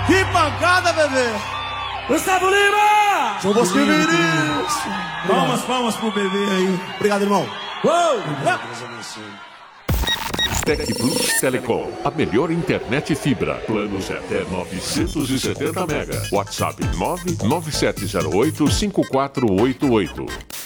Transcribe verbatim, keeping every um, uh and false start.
Que pancada, bebê! Gustavo Lima! João Bosco Vinícius! Palmas, palmas pro bebê aí. Obrigado, irmão. Uou! Tec Plus Telecom, a melhor internet fibra. Planos até novecentos e setenta mega. WhatsApp nove nove sete zero oito cinco quatro oito oito.